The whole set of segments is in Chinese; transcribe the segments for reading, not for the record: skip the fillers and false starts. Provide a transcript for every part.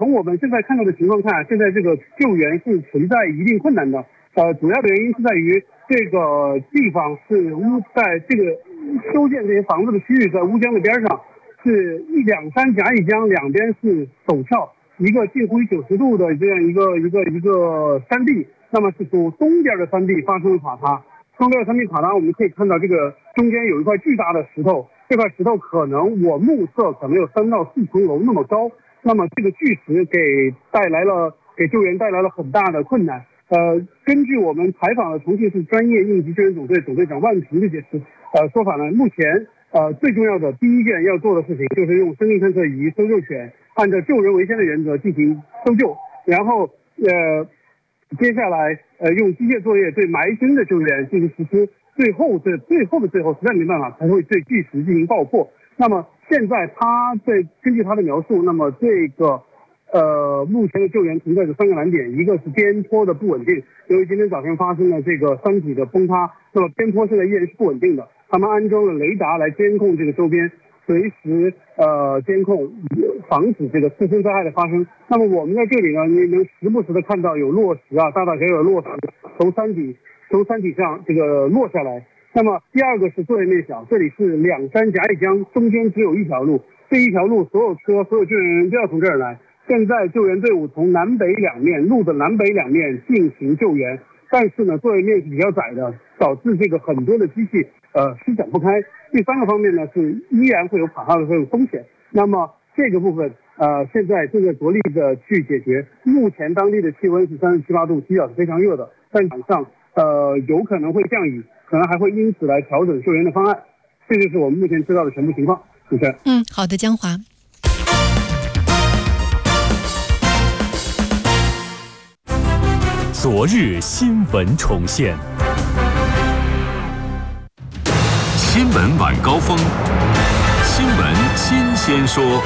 从我们现在看到的情况看，现在这个救援是存在一定困难的。主要的原因是在于这个地方是在这个修建这些房子的区域，在乌江的边上，是两山夹一江，两边是陡峭，一个近乎于90度的这样一个山地。那么是从东边的山地发生了垮塌，东边的山地垮塌，我们可以看到这个中间有一块巨大的石头，这块石头可能我目测可能有3到4层楼那么高。那么这个巨石给救援带来了很大的困难。根据我们采访的重庆市专业应急救援总队总队长万平的解释，说法呢，目前最重要的第一件要做的事情就是用生命探测仪、搜救犬，按照救人为先的原则进行搜救，然后接下来用机械作业对埋身的救援进行实施，最后实在没办法才会对巨石进行爆破。那么现在根据他的描述，那么这个目前的救援存在着3个难点，一个是边坡的不稳定，由于今天早晨发生了这个山体的崩塌，那么边坡现在依然是不稳定的。他们安装了雷达来监控这个周边，随时监控，防止这个自身灾害的发生。那么我们在这里呢，你能时不时的看到有落石啊，大大小小的落石从山体上这个落下来。那么第二个是作业面小，这里是两山夹一江，中间只有一条路，这一条路所有车、所有救援人都要从这儿来。现在救援队伍从路的南北两面进行救援，但是呢，作业面是比较窄的，导致这个很多的机器施展不开。第三个方面呢，是依然会有垮塌的这种风险。那么这个部分现在正在着力的去解决。目前当地的气温是37、8度，基表是非常热的，但晚上有可能会降雨，可能还会因此来调整救援的方案。这就是我们目前知道的全部情况。主持人。 好的，江华。 昨日新闻重现，新闻晚高峰，新闻新鲜说。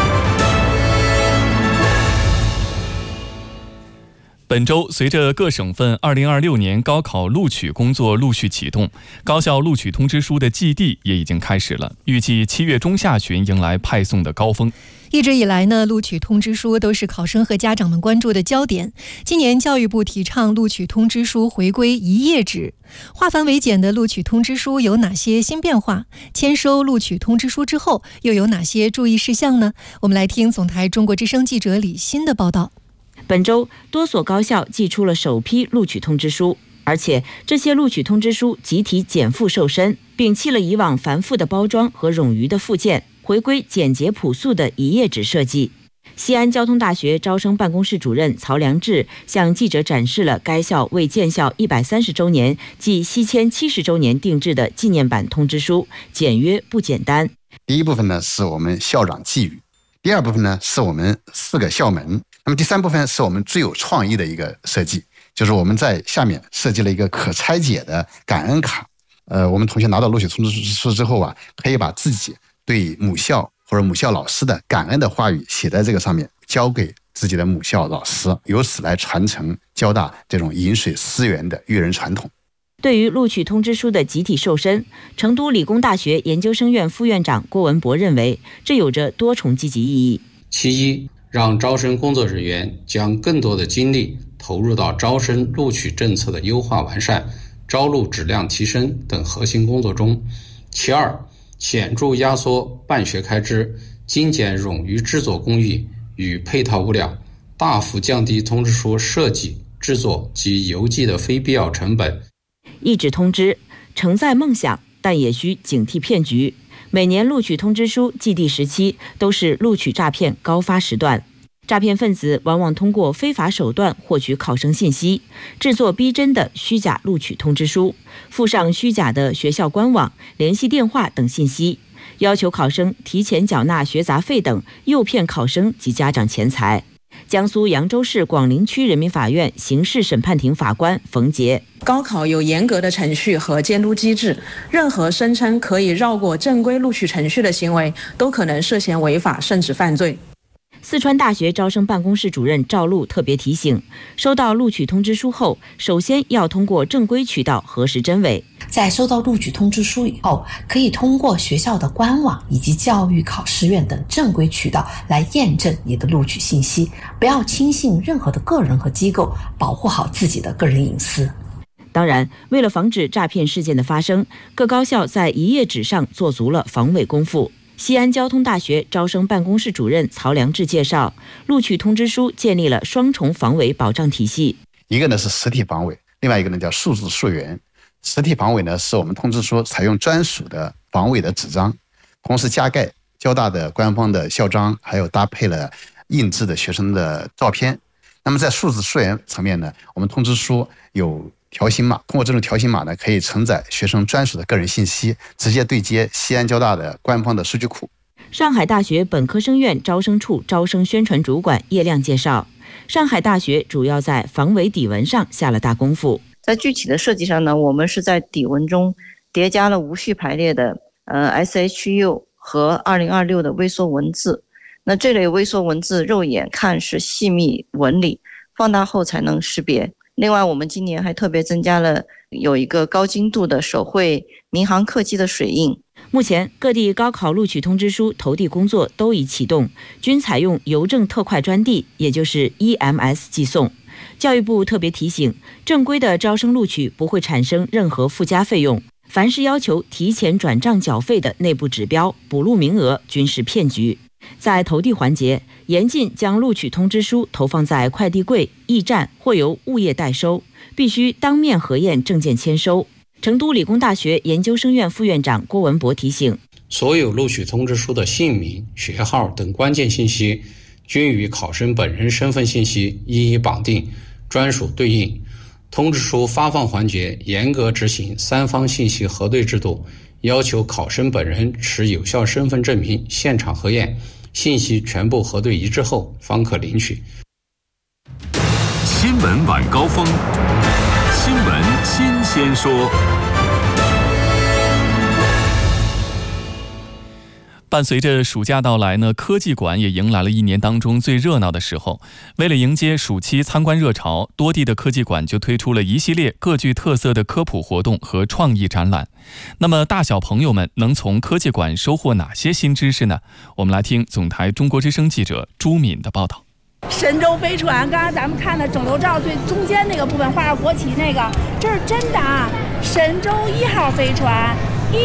本周，随着各省份2026年高考录取工作陆续启动，高校录取通知书的寄递也已经开始了，预计7月中下旬迎来派送的高峰。 一直以来呢，录取通知书都是考生和家长们关注的焦点。今年教育部提倡录取通知书回归一页纸，化繁为简的录取通知书有哪些新变化？签收录取通知书之后又有哪些注意事项呢？我们来听总台中国之声记者李欣的报道。 本周，多所高校寄出了首批录取通知书，而且这些录取通知书集体减负瘦身，摒弃了以往繁复的包装和冗余的附件，回归简洁朴素的一页纸设计。西安交通大学招生办公室主任曹良志向记者展示了该校为建校130周年暨西迁70周年定制的纪念版通知书，简约不简单。 第一部分呢是我们校长寄语，第二部分呢是我们4个校门，那么第3部分是我们最有创意的一个设计，就是我们在下面设计了一个可拆解的感恩卡。我们同学拿到录取通知书之后啊，可以把自己对母校或者母校老师的感恩的话语写在这个上面，交给自己的母校老师，由此来传承交大这种饮水思源的育人传统。 对于录取通知书的集体瘦身，成都理工大学研究生院副院长郭文博认为，这有着多重积极意义。 其一，让招生工作人员将更多的精力投入到招生录取政策的优化完善、招录质量提升等核心工作中。其二，显著压缩办学开支，精简冗余制作工艺与配套物料，大幅降低通知书设计、制作及邮寄的非必要成本。 一纸通知承载梦想，但也需警惕骗局。每年录取通知书寄递时期都是录取诈骗高发时段，诈骗分子往往通过非法手段获取考生信息，制作逼真的虚假录取通知书，附上虚假的学校官网、联系电话等信息，要求考生提前缴纳学杂费等，诱骗考生及家长钱财。江苏扬州市广陵区人民法院刑事审判庭法官冯杰： 高考有严格的程序和监督机制，任何声称可以绕过正规录取程序的行为，都可能涉嫌违法甚至犯罪。 四川大学招生办公室主任赵璐特别提醒，收到录取通知书后，首先要通过正规渠道核实真伪。 在收到录取通知书以后，可以通过学校的官网以及教育考试院等正规渠道来验证你的录取信息，不要轻信任何的个人和机构，保护好自己的个人隐私。 当然，为了防止诈骗事件的发生，各高校在一页纸上做足了防伪功夫。西安交通大学招生办公室主任曹良志介绍，录取通知书建立了双重防伪保障体系。 一个呢是实体防伪，另外一个呢叫数字溯源。实体防伪呢是我们通知书采用专属的防伪的纸张，同时加盖交大的官方的校章，还有搭配了印制的学生的照片。那么在数字溯源层面呢，我们通知书有条形码，通过这种条形码呢，可以承载学生专属的个人信息，直接对接西安交大的官方的数据库。 上海大学本科生院招生处招生宣传主管叶亮介绍，上海大学主要在防伪底纹上下了大功夫。 在具体的设计上呢，我们是在底纹中叠加了无序排列的SHU 和2026的微缩文字。那这类微缩文字肉眼看是细密纹理，放大后才能识别。另外，我们今年还特别增加了有一个高精度的手绘民航客机的水印。 目前各地高考录取通知书投递工作都已启动，均采用邮政特快专递，也就是 EMS 寄送。教育部特别提醒，正规的招生录取不会产生任何附加费用，凡是要求提前转账缴费的内部指标、补录名额均是骗局。在投递环节，严禁将录取通知书投放在快递柜、驿站或由物业代收，必须当面核验证件签收。成都理工大学研究生院副院长郭文博提醒， 所有录取通知书的姓名、学号等关键信息均与考生本人身份信息一一绑定，专属对应。通知书发放环节严格执行三方信息核对制度，要求考生本人持有效身份证明现场核验，信息全部核对一致后方可领取。 新闻晚高峰，新闻新鲜说。 伴随着暑假到来呢，科技馆也迎来了一年当中最热闹的时候。为了迎接暑期参观热潮，多地的科技馆就推出了一系列各具特色的科普活动和创意展览。那么大小朋友们能从科技馆收获哪些新知识呢？我们来听总台中国之声记者朱敏的报道。 神舟飞船，刚才咱们看的整流罩最中间那个部分画着国旗那个，这是真的啊！神舟1号飞船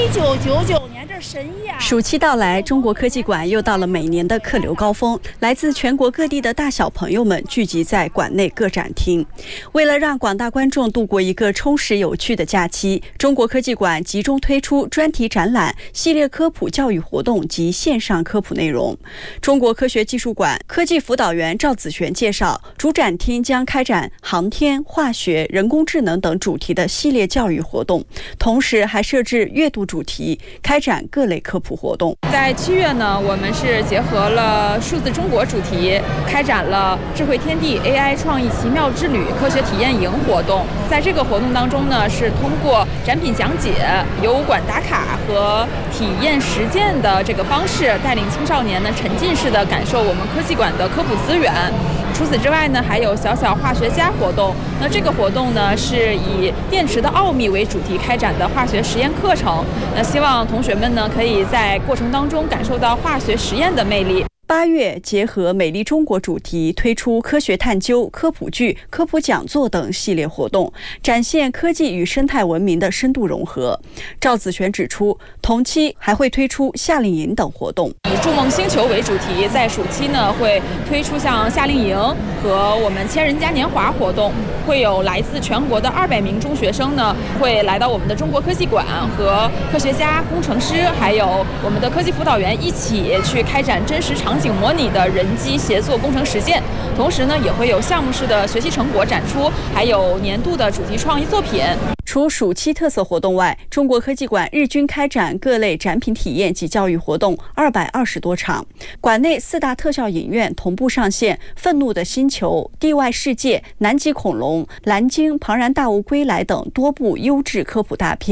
，1999年，这是神意啊！ 暑期到来，中国科技馆又到了每年的客流高峰，来自全国各地的大小朋友们聚集在馆内各展厅。为了让广大观众度过一个充实有趣的假期，中国科技馆集中推出专题展览、系列科普教育活动及线上科普内容。中国科学技术馆科技辅导员赵子璇介绍，主展厅将开展航天、化学、人工智能等主题的系列教育活动，同时还设置阅读主题，开展各类科普活动。 在7月呢，我们是结合了数字中国主题，开展了智慧天地 AI 创意奇妙之旅科学体验营活动。在这个活动当中呢，是通过展品讲解、游馆打卡和体验实践的这个方式，带领青少年呢沉浸式的感受我们科技馆的科普资源。除此之外呢，还有小小化学家活动。那这个活动呢，是以电池的奥秘为主题开展的化学实验课程。那希望同学们呢，可以在过程当中感受到化学实验的魅力。 8月，结合美丽中国主题，推出科学探究、科普剧、科普讲座等系列活动，展现科技与生态文明的深度融合。赵子璇指出，同期还会推出夏令营等活动， 以筑梦星球为主题，在暑期呢会推出像夏令营和我们千人嘉年华活动，会有来自全国的200名中学生呢会来到我们的中国科技馆，和科学家、工程师还有我们的科技辅导员一起去开展真实场景模拟的人机协作工程实践。同时呢，也会有项目式的学习成果展出，还有年度的主题创意作品。 除暑期特色活动外，中国科技馆日均开展各类展品体验及教育活动220多场。馆内4大特效影院同步上线《愤怒的星球》、《地外世界》、《南极恐龙》、《蓝鲸》、《庞然大物归来》等多部优质科普大片。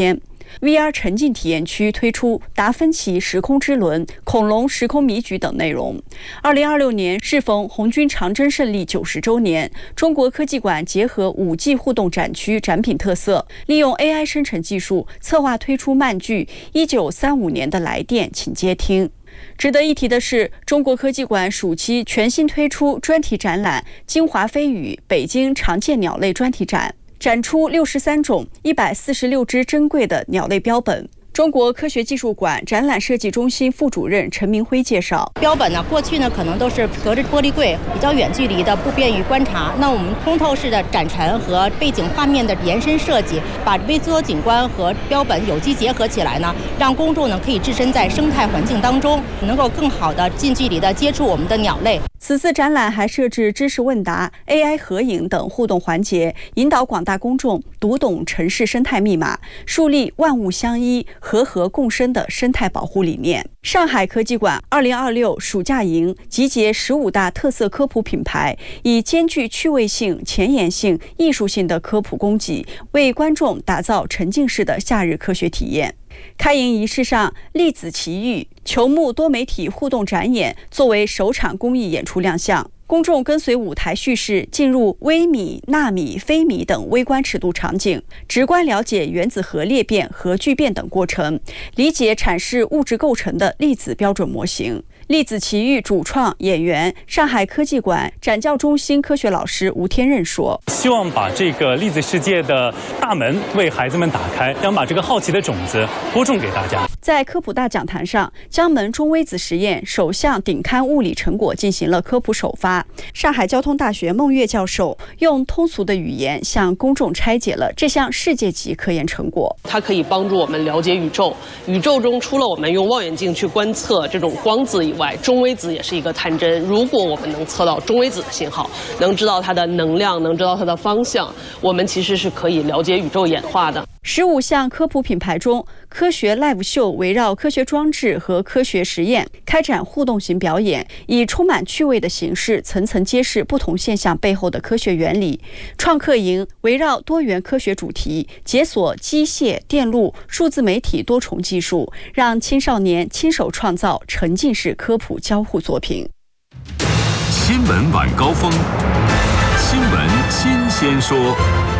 VR 沉浸体验区推出达芬奇时空之轮、恐龙时空迷局等内容。2026年适逢红军长征胜利90周年，中国科技馆结合5G 互动展区展品特色，利用 AI 生成技术策划推出漫剧《1935年的来电，请接听》。值得一提的是，中国科技馆暑期全新推出专题展览《京华飞羽北京常见鸟类专题展》，展出63种、146只珍贵的鸟类标本。中国科学技术馆展览设计中心副主任陈明辉介绍， 标本呢，过去呢可能都是隔着玻璃柜，比较远距离的，不便于观察。那我们通透式的展陈和背景画面的延伸设计，把微缩景观和标本有机结合起来呢，让公众呢可以置身在生态环境当中，能够更好的近距离的接触我们的鸟类。 此次展览还设置知识问答、AI 合影等互动环节，引导广大公众读懂城市生态密码，树立万物相依、和合共生的生态保护理念。上海科技馆2026暑假营集结15大特色科普品牌，以兼具趣味性、前沿性、艺术性的科普供给，为观众打造沉浸式的夏日科学体验。开营仪式上，粒子奇遇球幕多媒体互动展演作为首场公益演出亮相，公众跟随舞台叙事进入微米、纳米、非米等微观尺度场景，直观了解原子核裂变、核聚变等过程，理解阐释物质构成的粒子标准模型。粒子奇遇主创演员、上海科技馆展教中心科学老师吴天任说：“ 希望把这个粒子世界的大门为孩子们打开，想把这个好奇的种子播种给大家。” 在科普大讲坛上，江门中微子实验首项顶刊物理成果进行了科普首发。上海交通大学孟月教授用通俗的语言向公众拆解了这项世界级科研成果。 它可以帮助我们了解宇宙，宇宙中除了我们用望远镜去观测这种光子以外，中微子也是一个探针。如果我们能测到中微子的信号，能知道它的能量，能知道它的方向，我们其实是可以了解宇宙演化的。 15项科普品牌中，科学 live 秀围绕科学装置和科学实验开展互动型表演，以充满趣味的形式层层揭示不同现象背后的科学原理。创客营围绕多元科学主题，解锁机械、电路、数字媒体多重技术，让青少年亲手创造沉浸式科普交互作品。 新闻晚高峰，新闻新鲜说。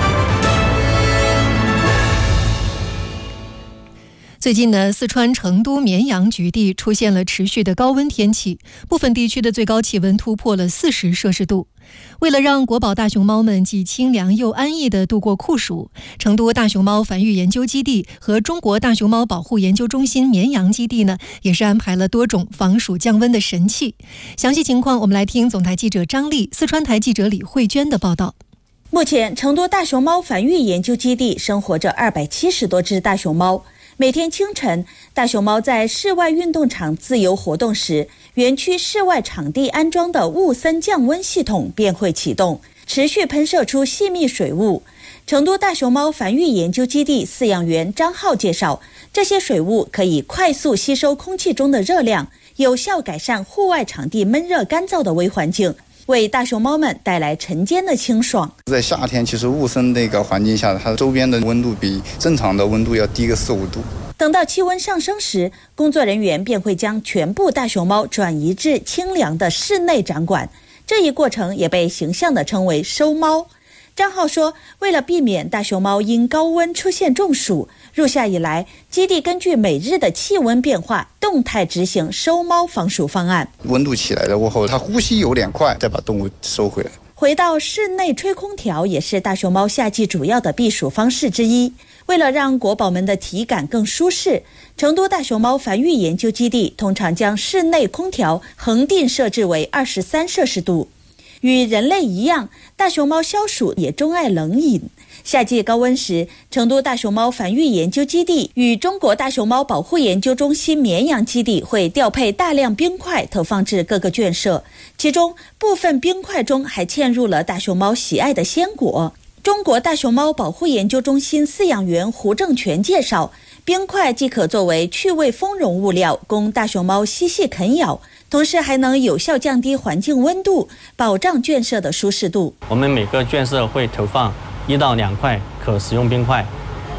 最近呢，四川成都绵阳局地出现了持续的高温天气，部分地区的最高气温突破了40摄氏度。为了让国宝大熊猫们既清凉又安逸地度过酷暑，成都大熊猫繁育研究基地和中国大熊猫保护研究中心绵阳基地呢，也是安排了多种防暑降温的神器。详细情况，我们来听总台记者张丽、四川台记者李慧娟的报道。 目前，成都大熊猫繁育研究基地生活着270多只大熊猫。每天清晨，大熊猫在室外运动场自由活动时，园区室外场地安装的雾森降温系统便会启动，持续喷射出细密水雾。成都大熊猫繁育研究基地饲养员张浩介绍，这些水雾可以快速吸收空气中的热量，有效改善户外场地闷热干燥的微环境，为大熊猫们带来晨间的清爽。 在夏天，其实雾森那个环境下，它周边的温度比正常的温度要低个4-5度。 等到气温上升时，工作人员便会将全部大熊猫转移至清凉的室内展馆，这一过程也被形象地称为收猫。张浩说，为了避免大熊猫因高温出现中暑，入夏以来，基地根据每日的气温变化，动态执行收猫防暑方案。 温度起来了过后，它呼吸有点快，再把动物收回来。 回到室内吹空调也是大熊猫夏季主要的避暑方式之一。为了让国宝们的体感更舒适，成都大熊猫繁育研究基地通常将室内空调恒定设置为23摄氏度。与人类一样，大熊猫消暑也钟爱冷饮。夏季高温时，成都大熊猫繁育研究基地与中国大熊猫保护研究中心绵阳基地会调配大量冰块投放至各个圈舍，其中部分冰块中还嵌入了大熊猫喜爱的鲜果。中国大熊猫保护研究中心饲养员胡正全介绍，冰块既可作为趣味丰容物料，供大熊猫嬉戏啃咬，同时还能有效降低环境温度，保障圈舍的舒适度。 我们每个圈舍会投放1到2块可食用冰块，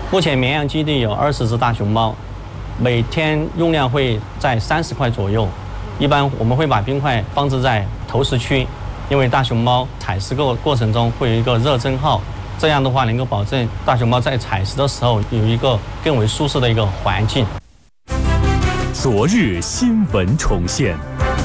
目前绵阳基地有20只大熊猫，每天用量会在30块左右。一般我们会把冰块放置在投食区，因为大熊猫采食过程中会有一个热蒸耗，这样的话能够保证大熊猫在采食的时候有一个更为舒适的一个环境。 昨日新闻重现。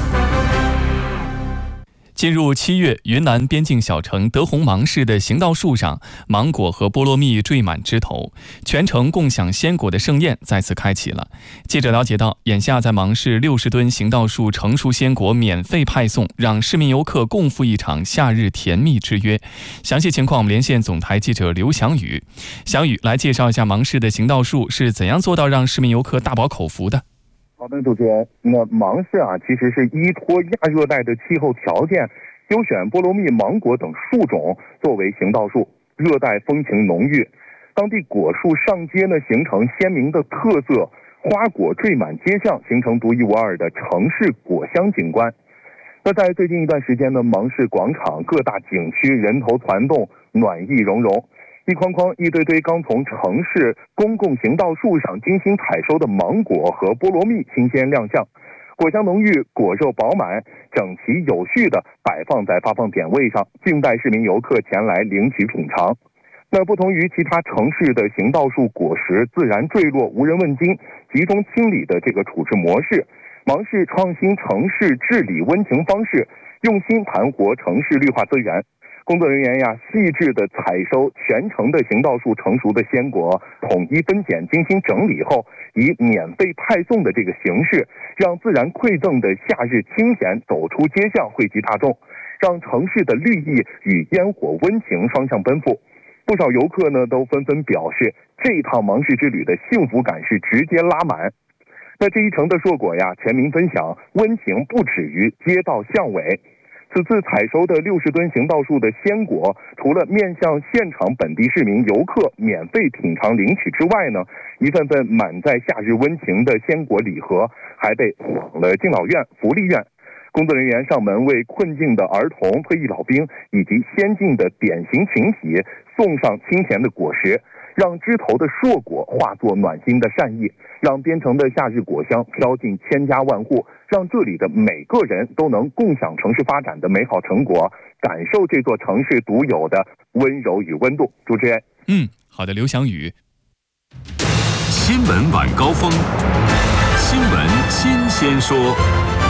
进入7月，云南边境小城德宏芒市的行道树上，芒果和菠萝蜜缀满枝头，全城共享鲜果的盛宴再次开启了。记者了解到，眼下在芒市60吨行道树成熟鲜果免费派送，让市民游客共赴一场夏日甜蜜之约。详细情况，我们连线总台记者刘翔宇。翔宇来介绍一下芒市的行道树是怎样做到让市民游客大饱口福的。 好的，主持人，那芒市其实是依托亚热带的气候条件，优选菠萝蜜、芒果等树种作为行道树，热带风情浓郁。当地果树上街呢，形成鲜明的特色，花果缀满街巷，形成独一无二的城市果香景观。那在最近一段时间呢，芒市广场各大景区人头攒动，暖意融融。一筐筐、一堆堆刚从城市公共行道树上精心采收的芒果和菠萝蜜新鲜亮相，果香浓郁，果肉饱满，整齐有序地摆放在发放点位上，静待市民游客前来领取品尝。那不同于其他城市的行道树果实自然坠落、无人问津、集中清理的这个处置模式，芒市创新城市治理温情方式，用心盘活城市绿化资源。工作人员细致地采收全城的行道树成熟的鲜果，统一分拣、精心整理后，以免费派送的这个形式，让自然馈赠的夏日清闲走出街巷，惠及大众，让城市的绿意与烟火温情双向奔赴。不少游客呢都纷纷表示，这趟芒市之旅的幸福感是直接拉满。那这一程的硕果全民分享，温情不止于街道巷尾。此次采收的60吨行道树的鲜果，除了面向现场本地市民游客免费品尝领取之外呢，一份份满载夏日温情的鲜果礼盒，还被送往了敬老院、福利院。工作人员上门为困境的儿童、退役老兵以及先进的典型群体送上清甜的果实，让枝头的硕果化作暖心的善意，让边城的夏日果香飘进千家万户，让这里的每个人都能共享城市发展的美好成果，感受这座城市独有的温柔与温度。主持人， 好的，刘翔宇。 新闻晚高峰，新闻新鲜说。